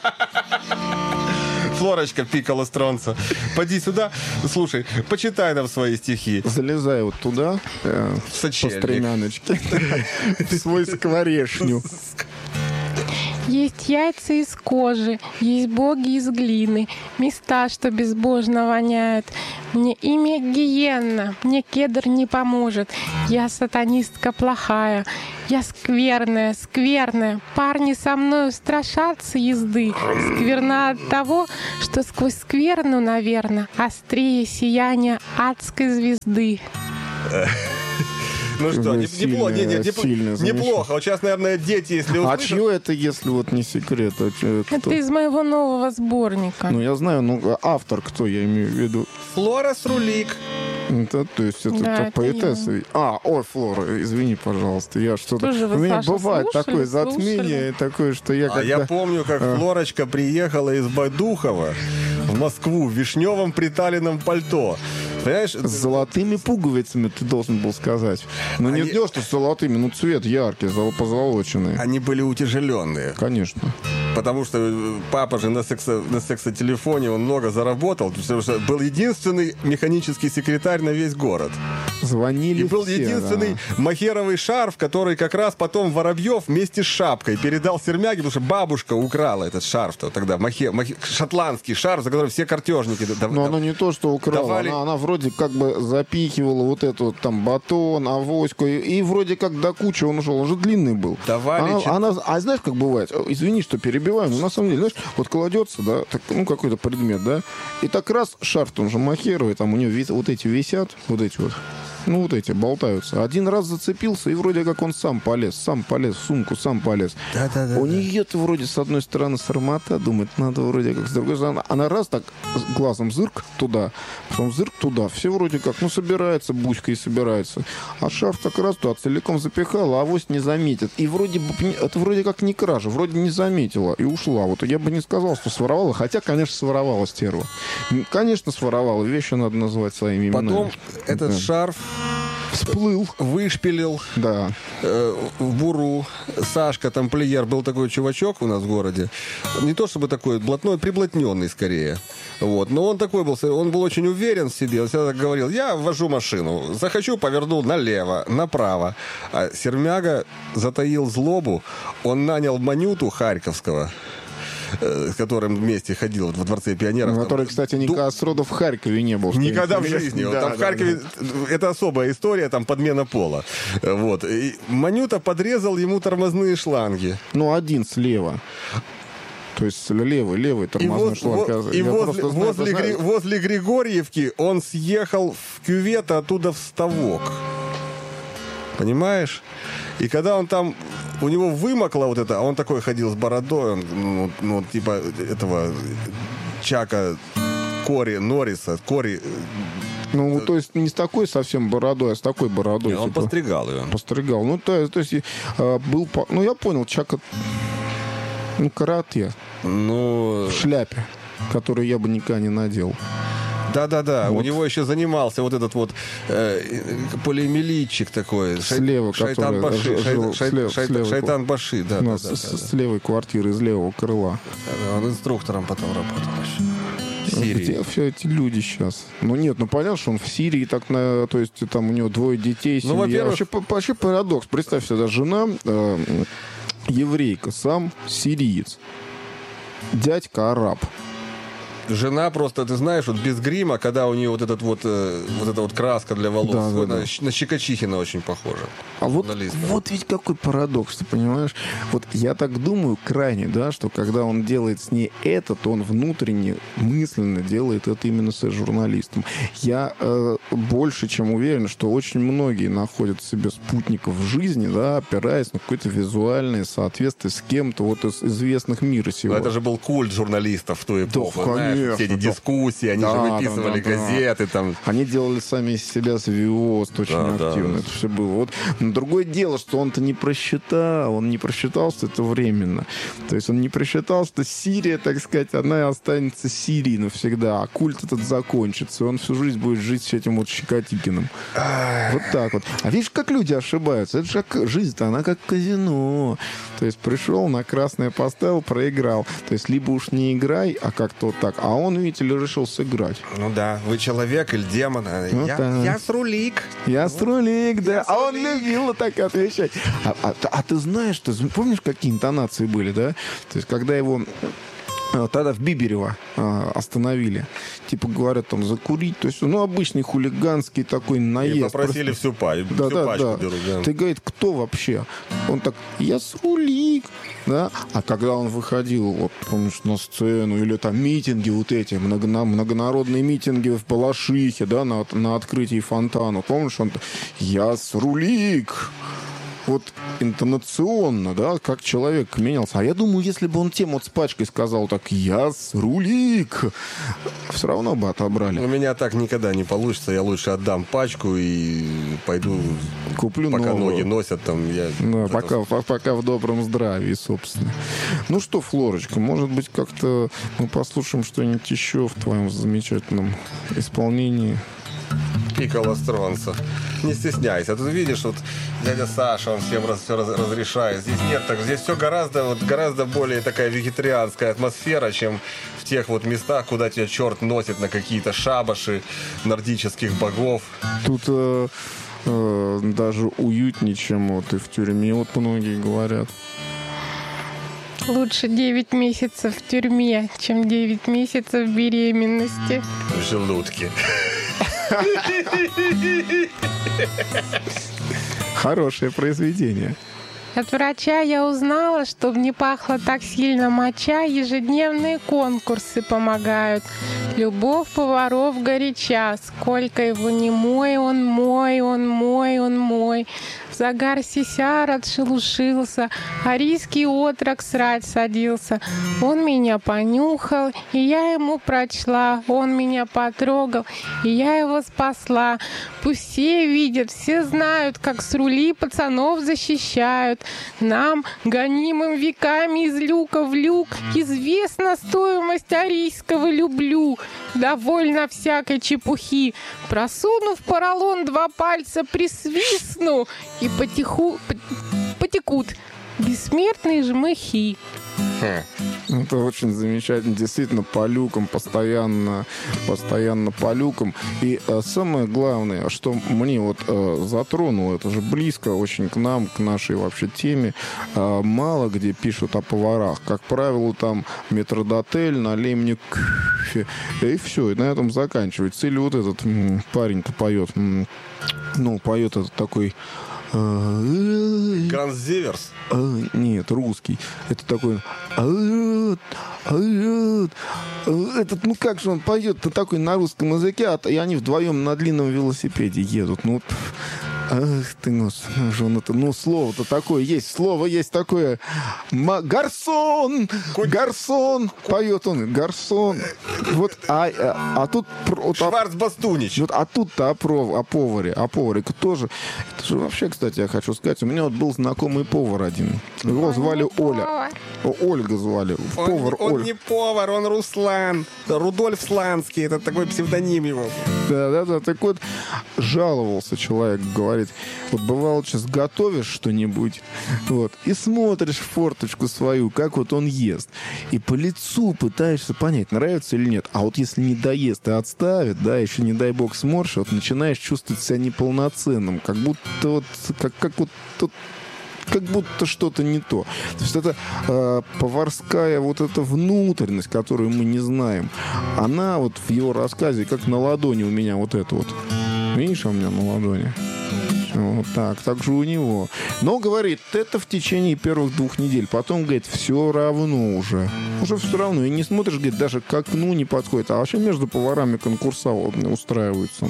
Флорочка Пикколо Стронца, поди сюда, слушай, почитай нам свои стихи. Залезай вот туда, по стремяночке, в свой скворечню. Есть яйца из кожи, есть боги из глины, места, что безбожно воняют. Мне имя Гиенна, мне кедр не поможет. Я сатанистка плохая, я скверная. Парни со мною страшатся езды. Скверна от того, что сквозь скверну, наверное, острее сияние адской звезды. Ну что, неплохо. Вот сейчас, наверное, дети, если услышат... А чье это, если вот не секрет? Это из моего нового сборника. Ну, я знаю, автор кто, я имею в виду? Флора Срулик. То есть это поэтесса. Флора, извини, пожалуйста. Я что-то... У меня бывает такое затмение, такое, что я когда... я помню, как Флорочка приехала из Байдухова в Москву в вишневом приталенном пальто. Понимаешь? С золотыми пуговицами, ты должен был сказать. Ну, не ждешь, что с золотыми, цвет яркий, позолоченный. Они были утяжеленные. Конечно. Потому что папа же на сексотелефоне, он много заработал, потому что был единственный механический секретарь на весь город. Звонили. И был все, единственный махеровый шарф, который как раз потом Воробьев вместе с шапкой передал Сермяге, потому что бабушка украла этот шарф-то тогда, шотландский шарф, за который все картежники Но она не то, что украла, она вроде как бы запихивала вот эту вот там батон, авоську, и вроде как до кучи он ушел, он же длинный был. А знаешь, как бывает? Извини, что перебиваю, но на самом деле, знаешь, вот кладется, да, так, какой-то предмет, да, и так раз шарф, он же махеровый, там у него вот эти висят, вот эти вот. Ну, вот эти болтаются. Один раз зацепился, и вроде как он сам полез в сумку, сам полез. У нее-то вроде с одной стороны срамота, думает, надо вроде как, с другой стороны. Она раз так глазом зырк туда, потом зырк туда. Все вроде как, ну, собирается, буська и собирается. А шарф так раз туда целиком запихала, а авось не заметит. И вроде бы, это вроде как не кража, вроде не заметила и ушла. Вот я бы не сказал, что своровала, хотя, конечно, своровала стерва. Конечно, своровала. Вещи надо называть своими именами. Потом этот шарф всплыл, вышпилил в буру. Сашка тамплиер, был такой чувачок у нас в городе. Не то чтобы такой блатной, приблотненный скорее. Вот. Но он такой был, он был очень уверен в себе. Он всегда так говорил, я вожу машину, захочу, поверну налево, направо. А Сермяга затаил злобу, он нанял Манюту Харьковского, с которым вместе ходил во Дворце пионеров. Который, кстати, никогда сроду в Харькове не был. Никогда в жизни. Да, там в Харькове это особая история, там подмена пола. Вот. И Манюта подрезал ему тормозные шланги. Ну, один слева. То есть левый тормозной шланг. И возле Григорьевки он съехал в кювет, а оттуда в ставок. Понимаешь? И когда он там, у него вымокло вот это, а он такой ходил с бородой, он, ну типа этого Чака Норриса. Ну, то есть не с такой совсем бородой, а с такой бородой. Он типа, постригал ее. Постригал. Ну, то есть был... Ну, я понял, Чака... Ну, карате. Ну... В шляпе, которую я бы никогда не надел. Да. Вот. У него еще занимался вот этот вот полиэмилитчик такой. Слева, Шайтан Баши. Шайтан Баши, да. С левой квартиры, из левого крыла. Он инструктором потом работал еще. В Сирии. Где все эти люди сейчас? Ну нет, ну понятно, что он в Сирии, так то есть там у него 2 детей, семья. Ну, во-первых... Вообще парадокс. Представь себе, жена еврейка, сам сириец. Дядька араб. Жена просто, ты знаешь, вот без грима, когда у нее вот эта вот краска для волос, на Щекочихина очень похожа. А вот ведь какой парадокс, ты понимаешь? Вот я так думаю крайне, да, что когда он делает с ней это, то он внутренне, мысленно делает это именно с журналистом. Я больше чем уверен, что очень многие находят себе спутников в жизни, да, опираясь на какое-то визуальное соответствие с кем-то вот из известных мира сего. Но это же был культ журналистов в ту эпоху. Да, конечно. Все эти дискуссии, они же выписывали газеты. Там. Они делали сами из себя звезд очень активно. Это все было. Вот. Но другое дело, что он-то не просчитал. Он не просчитал, что это временно. То есть он не просчитал, что Сирия, так сказать, она останется Сирией навсегда. А культ этот закончится. И он всю жизнь будет жить с этим вот Щекотикиным. Вот так вот. А видишь, как люди ошибаются. Это же жизнь-то, она как казино. То есть пришел, на красное поставил, проиграл. То есть либо уж не играй, а как-то вот так. А он, видите ли, решил сыграть. Ну да, вы человек или демон. Ну, я срулик. Я срулик, да. А он любил так отвечать. А ты знаешь, помнишь, какие интонации были, да? То есть, когда его тогда в Биберево остановили. Типа говорят там закурить. То есть, ну, обычный хулиганский такой наезд. И попросили всю пачку. Берут, да. Ты, говорит, кто вообще? Он так, я срулик. Да? А когда он выходил, вот, помнишь, на сцену, или там митинги вот эти, многонародные митинги в Балашихе, да, на открытии фонтана. Помнишь, он, я срулик. Вот интонационно, да, как человек менялся. А я думаю, если бы он тем вот с пачкой сказал так, я срулик, все равно бы отобрали. У меня так никогда не получится. Я лучше отдам пачку и пойду, куплю пока новую. ноги носят. Там, пока в добром здравии, собственно. Ну что, Флорочка, может быть, как-то мы послушаем что-нибудь еще в твоем замечательном исполнении? Пикколо Стронца. Не стесняйся. Ты видишь, вот дядя Саша, он всем все разрешает. Здесь нет, здесь все гораздо более такая вегетарианская атмосфера, чем в тех вот местах, куда тебя черт носит на какие-то шабаши нордических богов. Тут даже уютнее, чем вот и в тюрьме, вот многие говорят. Лучше 9 месяцев в тюрьме, чем 9 месяцев беременности. В желудке. Хорошее произведение. От врача я узнала, чтобы не пахло так сильно моча, ежедневные конкурсы помогают. Любовь поваров горяча, сколько его не мой, он мой, он мой, он мой. В загар сисяр отшелушился, арийский отрок срать садился. Он меня понюхал, и я ему прочла. Он меня потрогал, и я его спасла. Пусть все видят, все знают, как с рули пацанов защищают. Нам, гонимым веками из люка в люк, известна стоимость арийского люблю. Довольно всякой чепухи. Просуну в поролон 2 пальца, присвистну, и потекут бессмертные жмыхи. Это очень замечательно. Действительно, по люкам, постоянно по люкам. И самое главное, что мне вот затронуло, это же близко очень к нам, к нашей вообще теме. Мало где пишут о поварах. Как правило, там метрдотель, налей мне кофе. И все, и на этом заканчивается. Или вот этот парень-то поет. Поет этот такой... Ганс Зиверс? Нет, русский. Это такой... Этот, как же он поет-то такой на русском языке, и они вдвоем на длинном велосипеде едут. Ах ты, слово-то такое есть. Слово есть такое. Гарсон! Гарсон! Поет он. Гарсон. Вот, а тут... Шварцбастунич. Вот, а тут-то о поваре. О поваре тоже. Это же вообще, кстати, я хочу сказать, у меня вот был знакомый повар один. Его звали Оля. Ольга звали. Повар Оля. Он не повар, он Руслан. Рудольф Сланский. Это такой псевдоним его. Да. Так вот, жаловался человек, говорит, вот бывало, сейчас готовишь что-нибудь, вот, и смотришь в форточку свою, как вот он ест, и по лицу пытаешься понять, нравится или нет. А вот если не доест и отставит, да, еще не дай бог сморщит, вот начинаешь чувствовать себя неполноценным, как будто вот, как будто что-то не то. То есть это поварская вот эта внутренность, которую мы не знаем, она вот в его рассказе, как на ладони у меня вот это вот. Видишь, у меня на ладони? Вот так же у него. Но, говорит, это в течение первых 2 недель. Потом, говорит, все равно уже. Уже все равно. И не смотришь, говорит, даже к окну не подходит. А вообще между поварами конкурса устраиваются.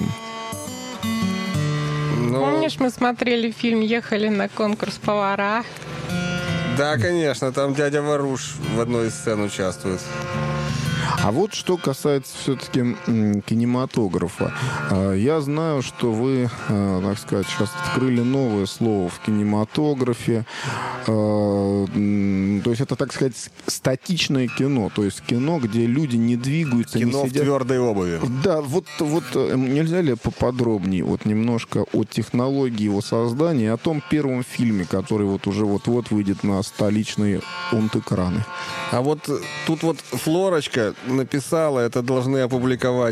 Помнишь, мы смотрели фильм «Ехали на конкурс повара»? Да, конечно. Там дядя Варуш в одной из сцен участвует. А вот что касается все-таки кинематографа. Я знаю, что вы, так сказать, сейчас открыли новое слово в кинематографе. То есть это, так сказать, статичное кино. То есть кино, где люди не двигаются, кино не сидят. В твердой обуви. Да, вот нельзя ли поподробнее вот немножко о технологии его создания и о том первом фильме, который вот уже вот-вот выйдет на столичные онт-экраны? А вот тут вот Флорочка написала, это должны опубликовать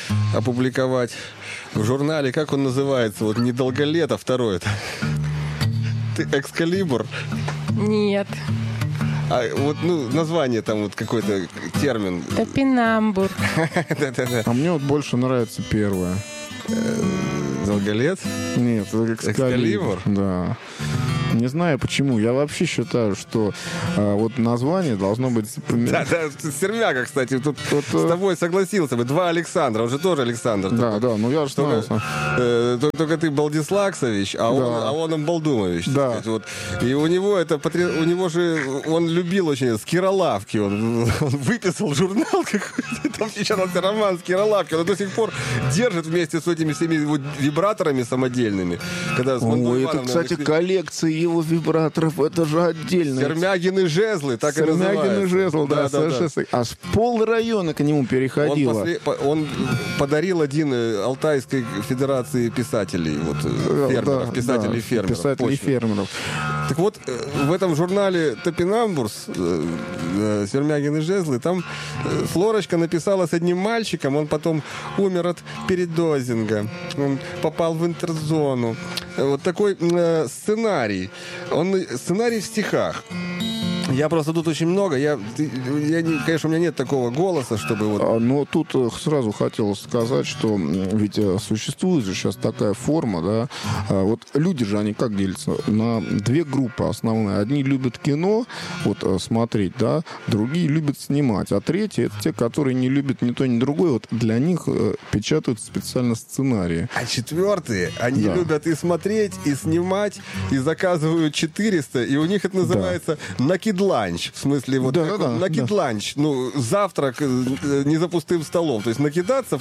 в журнале, как он называется, вот «Недолголет», а второй это «Экскалибур». Нет. А вот, название там вот какой-то термин. Топинамбур. А мне вот больше нравится первое. Долголет? Нет, «Экскалибур». Да. Не знаю почему. Я вообще считаю, что вот название должно быть... Да, Сермяга, кстати, тут с тобой согласился бы. 2 Александра, он же тоже Александр. Да, я же знаю. Только ты Балдислаксович, а он Балдумович. Да. Вот. И у него же, он любил очень скиролавки. Он выписал журнал какой-то, там печатался роман «Скиролавки». Он до сих пор держит вместе с этими всеми вибраторами самодельными. Это, кстати, коллекция его вибраторов, это же отдельно. Сермягины жезлы, так и называется. Сермягины жезлы, да. Аж пол района к нему переходило. Он подарил один Алтайской Федерации писателей, фермеров, писателей-фермеров. Писателей-фермеров. Так вот, в этом журнале «Топинамбурс», «Сермягины жезлы», там Флорочка написала с одним мальчиком, он потом умер от передозинга, он попал в интерзону. Вот такой сценарий. Сценарий в стихах. Я просто тут очень много. Конечно, у меня нет такого голоса, чтобы вот... Но тут сразу хотелось сказать, что ведь существует же сейчас такая форма, да. Вот люди же, они как делятся? На две группы основные. Одни любят кино, вот смотреть, да, другие любят снимать. А третьи — это те, которые не любят ни то, ни другое. Вот для них печатают специально сценарии. А четвертые, они Да. любят и смотреть, и снимать, и заказывают 400, и у них это называется накид-ланч. В смысле, вот Да, как да, вот да. накид-ланч. Ну, завтрак не за пустым столом. То есть накидаться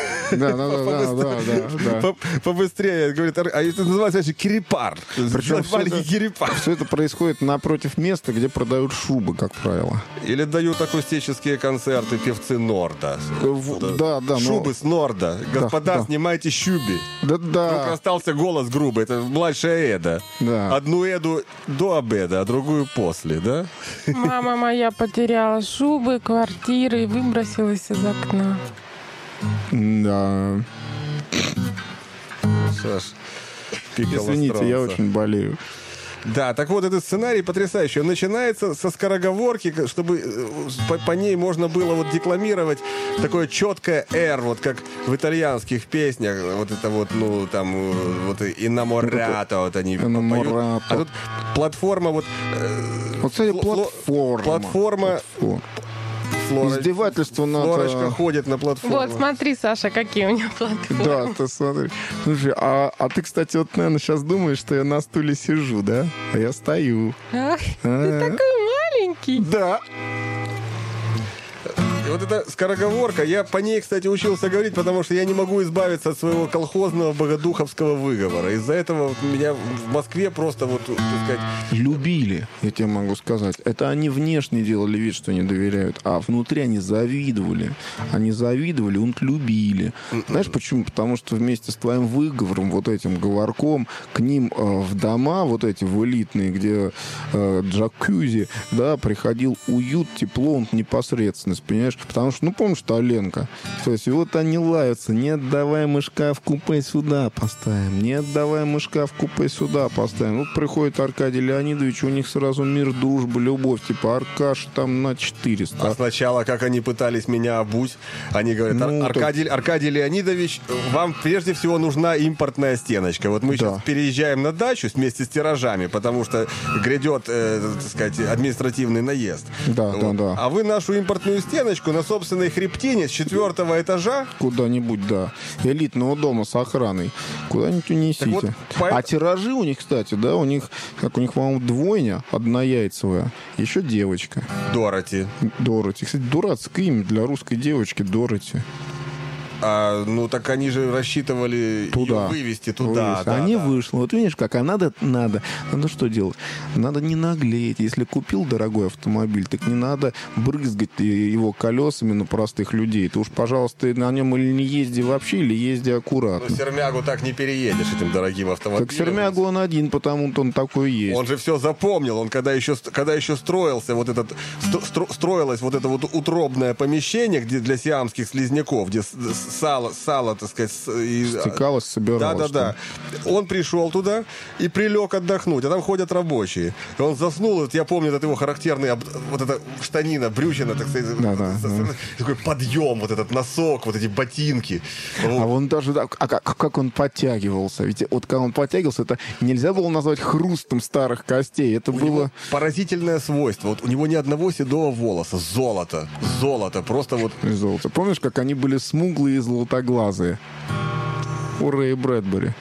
Да. побыстрее. Говорит, а это называется вообще кирипар. Причем Маленький кирипар. все это происходит напротив места, где продают шубы, как правило. Или дают акустические концерты певцы Норда. Да. Шубы с Норда. Господа, да. снимайте шуби. Вдруг Да. остался голос грубый. Это младшая Эда. Да. Одну Эду до обеда, а другую после, да? Мама моя потеряла шубы, квартиры и выбросилась из окна. Да. Саш, Пикколо Извините, я Стронца. очень болею. Да, так вот, этот сценарий потрясающий. Он начинается со скороговорки, чтобы по ней можно было вот декламировать такое четкое «р», вот как в итальянских песнях. Вот это вот, ну, там, вот «инаморато», вот они поют. «Инаморато». А тут платформа вот... Вот, кстати, платформа. Платформа. Издевательство над... Флорочка ходит на платформу. Вот, смотри, Саша, какие у меня платформы. Да, ты смотри. Слушай, а ты, кстати, вот, наверное, сейчас думаешь, что я на стуле сижу, да? А я стою. Ах, ты такой маленький. Да. И вот эта скороговорка, я по ней, кстати, учился говорить, потому что я не могу избавиться от своего колхозного богодуховского выговора. Из-за этого вот меня в Москве просто вот, так сказать... Любили, я тебе могу сказать. Это они внешне делали вид, что не доверяют, а внутри они завидовали. Они завидовали, он любили. Знаешь почему? Потому что вместе с твоим выговором, вот этим говорком, к ним в дома, вот эти в элитные, где джакузи, да, приходил уют, тепло, он непосредственность, понимаешь? Потому что, ну, помнишь, Толенко? То есть, вот они лаются. Не отдавай мышка в купе сюда поставим. Не отдавай мышка в купе сюда поставим. Вот приходит Аркадий Леонидович, у них сразу мир, дружба, любовь. Типа, Аркаш там на 400. А сначала, как они пытались меня обуть, они говорят, Ну, Аркадий Леонидович, вам прежде всего нужна импортная стеночка. Вот мы сейчас переезжаем на дачу вместе с тиражами, потому что грядет, так сказать, административный наезд. Да. А вы нашу импортную стеночку на собственной хребтине с 4-го этажа. Куда-нибудь, да. Элитного дома с охраной. Куда-нибудь унесите. Вот А тиражи у них, кстати, да, у них, по-моему, двойня, однояйцевая. Еще девочка. Дороти. Дороти. Кстати, дурацкое имя для русской девочки Дороти. Ну, так они же рассчитывали ее вывести туда. А не вышло. Вот видишь, как, надо что делать? Надо не наглеть. Если купил дорогой автомобиль, так не надо брызгать его колесами на простых людей. Ты уж, пожалуйста, на нем или не езди вообще, или езди аккуратно. Ну, Сермягу так не переедешь этим дорогим автомобилем. Так Сермягу он один, потому-то он такой есть. Он же все запомнил. Он когда еще строился строилось вот это вот утробное помещение, где для сиамских слизняков, где сало, так сказать... Стекалось, собиралось. Да. Он пришел туда и прилег отдохнуть, а там ходят рабочие. И он заснул, вот я помню, это его характерный, вот эта штанина, брючина, так сказать, такой подъем, вот этот носок, вот эти ботинки. А он даже, как он подтягивался. Ведь вот когда он подтягивался, это нельзя было назвать хрустом старых костей. Это было... Поразительное свойство. Вот у него ни одного седого волоса. Золото, просто вот... Золото. Помнишь, как они были смуглые и золотоглазые? У Рэя Брэдбери.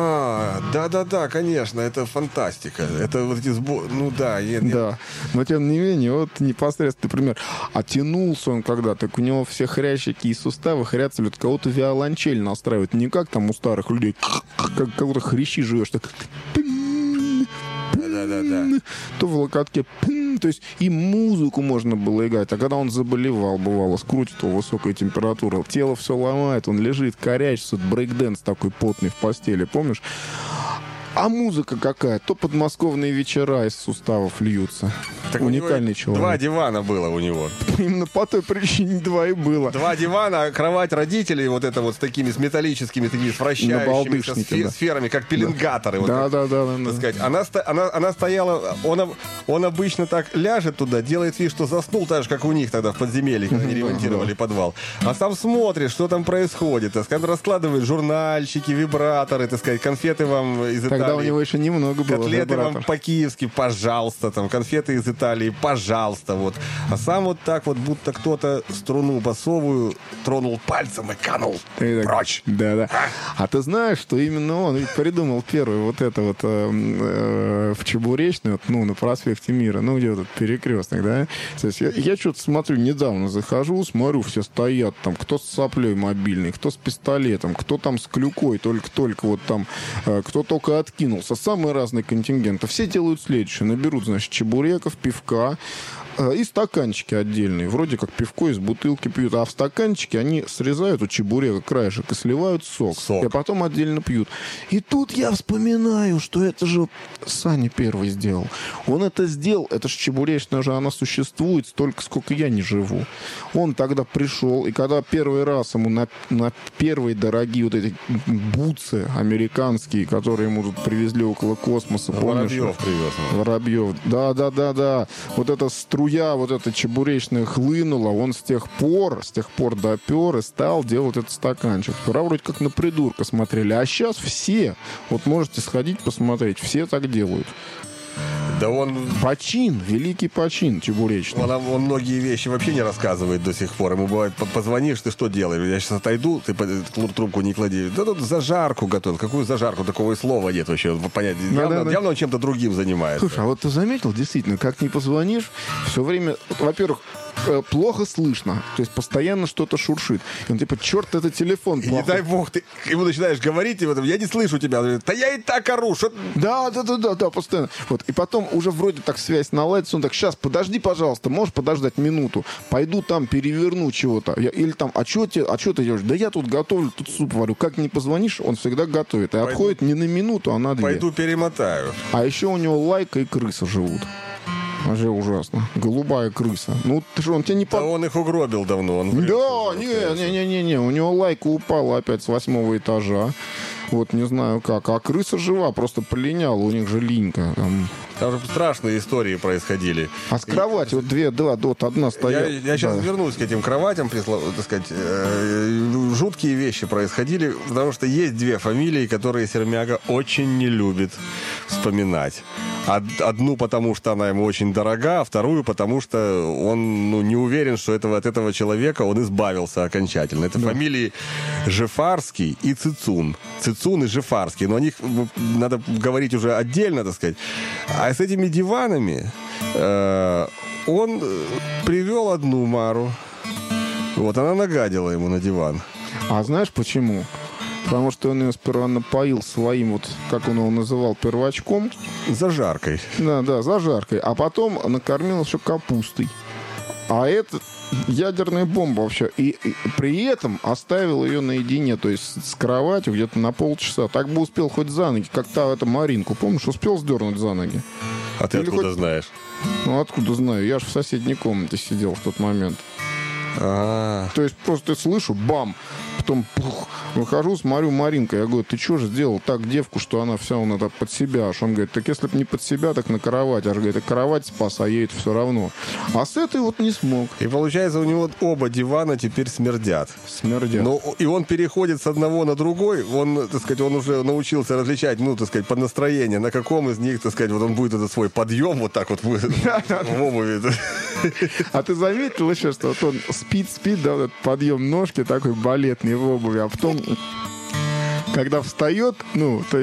Да, конечно, это фантастика. Это вот эти ну да. Да, но тем не менее, вот непосредственный пример. А тянулся он когда, так у него все хрящики и суставы хрятся, вот кого-то виолончель настраивают. Не как там у старых людей, как кого-то хрящи живешь, так... Да. То в локотке. То есть и музыку можно было играть. А когда он заболевал, бывало, скрутит его высокая температура, тело все ломает, он лежит, корячится, брейк-дэнс такой потный в постели, помнишь? А музыка какая? То подмосковные вечера из суставов льются. Так у него уникальный человек. 2 дивана было у него. Именно по той причине 2 и было. 2 дивана, а кровать родителей вот это вот с такими, с металлическими, такими, с вращающимися Набалдышники, сферами, как пеленгаторы. Да. Вот, Да. так сказать. Она стояла, он обычно так ляжет туда, делает вид, что заснул, так же, как у них тогда в подземелье, когда они ремонтировали подвал. А сам смотрит, что там происходит. Так сказать, раскладывает журнальчики, вибраторы, так сказать, конфеты вам из Италии. Тогда у него еще немного было. Котлеты вам вибратор. по-киевски, пожалуйста, там, конфеты из Италии, пожалуйста, вот. А сам вот так вот, будто кто-то струну басовую тронул пальцем и канул И так, прочь. Да. А ты знаешь, что именно он ведь придумал первый вот это вот в Чебуречной, вот, ну, на проспекте Мира, ну, где вот этот перекресток, да? То есть я что-то смотрю, недавно захожу, смотрю, все стоят там, кто с соплей мобильный, кто с пистолетом, кто там с клюкой, только вот там, кто только откинулся. Самые разные контингенты. Все делают следующее. Наберут, значит, чебуреков, пивка, и стаканчики отдельные. Вроде как пивко из бутылки пьют, а в стаканчике они срезают у чебурека краешек и сливают сок. И потом отдельно пьют. И тут я вспоминаю, что это же Саня первый сделал. Он это сделал, это же Чебуречная же, она существует столько, сколько я не живу. Он тогда пришел, и когда первый раз ему на первые дорогие вот эти бутсы американские, которые ему тут привезли около космоса, помнишь? Воробьев привез. Воробьев. Да. Вот эта струя, вот эта чебуречная хлынула, он с тех пор допер и стал делать этот стаканчик. Вчера вроде как на придурка смотрели, а сейчас все, вот можете сходить посмотреть, все так делают. Да он... Почин, великий почин чебуречный. Он многие вещи вообще не рассказывает до сих пор. Ему бывает, позвонишь, ты что делаешь? Я сейчас отойду, ты трубку не клади. Да тут зажарку готовил. Какую зажарку? Такого и слова нет вообще. Понять. Явно он чем-то другим занимается. Слушай, а вот ты заметил, действительно, как не позвонишь, все время, во-первых, плохо слышно. То есть постоянно что-то шуршит. И он типа, черт, это телефон. И не дай бог, ты ему начинаешь говорить, и вот, я не слышу тебя. Он говорит, да я и так ору. Что... Да, постоянно. Вот. И потом уже вроде так связь наладится. Он так, сейчас, подожди, пожалуйста, можешь подождать минуту? Пойду там переверну чего-то. Или там, а что ты делаешь? Да я тут готовлю, тут суп варю. Как не позвонишь, он всегда готовит. И отходит не на минуту, а на 2. Пойду перемотаю. А еще у него лайка и крыса живут. Вообще ужасно. Голубая крыса. Ну, ты что, он тебя не... Да он их угробил давно. Да, не. У него лайка упала опять с 8 этажа. Вот не знаю как. А крыса жива, просто полиняла. У них же линька. Там же страшные истории происходили. А с кровати вот 2, одна стояла. Я сейчас вернусь к этим кроватям, так сказать. Жуткие вещи происходили, потому что есть 2 фамилии, которые Сермяга очень не любит вспоминать. Одну, потому что она ему очень дорога, а вторую, потому что он не уверен, что от этого человека он избавился окончательно. Это фамилии Жифарский и Цицун. Цицун и Жифарский. Но о них надо говорить уже отдельно, так сказать. А с этими диванами он привел одну Мару. Вот, она нагадила ему на диван. А знаешь почему? Потому что он ее сперва напоил своим, вот, как он его называл, первачком. Зажаркой. Да, зажаркой. А потом накормил еще капустой. А это ядерная бомба вообще. И при этом оставил ее наедине, то есть с кроватью где-то на полчаса. Так бы успел хоть за ноги, как та эту Маринку. Помнишь, успел сдернуть за ноги? А ты откуда знаешь? Ну, откуда знаю? Я же в соседней комнате сидел в тот момент. То есть просто слышу, бам, потом пух, выхожу, смотрю, Маринка, я говорю, ты что же сделал так девку, что она вся это под себя? Аж он говорит, так если бы не под себя, так на кровать. Аж говорит, кровать спас, а ей это все равно. А с этой вот не смог. И получается, у него оба дивана теперь смердят. Ну, и он переходит с одного на другой, он, так сказать, он уже научился различать, так сказать, по настроению, на каком из них, так сказать, вот он будет этот свой подъем вот так вот в обуви. А ты заметил еще, что вот он спит, да, вот этот подъем ножки такой балетный в обуви, а потом, когда встает, то